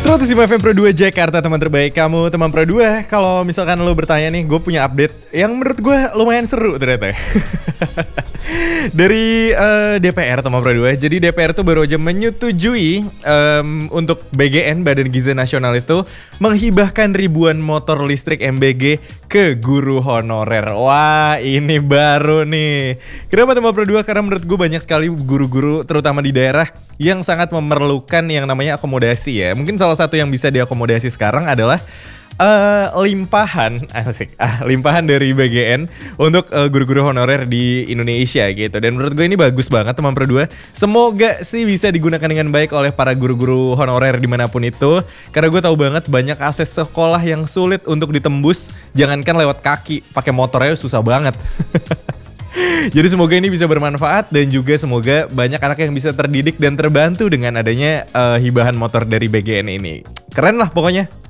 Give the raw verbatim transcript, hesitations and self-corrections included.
seratus lima F M Pro dua Jakarta, teman terbaik kamu, teman Pro dua. Kalau misalkan lo bertanya nih, gue punya update yang menurut gue lumayan seru ternyata. Dari uh, D P R, teman Pro dua. Jadi D P R tuh baru aja menyetujui um, untuk B G N, Badan Gizi Nasional itu menghibahkan ribuan motor listrik M B G ke guru honorer. Wah, ini baru nih. Kenapa, teman Pro dua? Karena menurut gue banyak sekali guru-guru terutama di daerah yang sangat memerlukan yang namanya akomodasi ya. Mungkin salah satu yang bisa diakomodasi sekarang adalah Uh, limpahan asik ah limpahan dari B G N untuk uh, guru-guru honorer di Indonesia gitu. Dan menurut gue ini bagus banget, teman Pro dua. Semoga sih bisa digunakan dengan baik oleh para guru-guru honorer dimanapun itu, karena gue tahu banget banyak akses sekolah yang sulit untuk ditembus. Jangankan lewat kaki, pakai motornya susah banget. Jadi semoga ini bisa bermanfaat dan juga semoga banyak anak yang bisa terdidik dan terbantu dengan adanya uh, hibahan motor dari B G N ini. Keren lah pokoknya.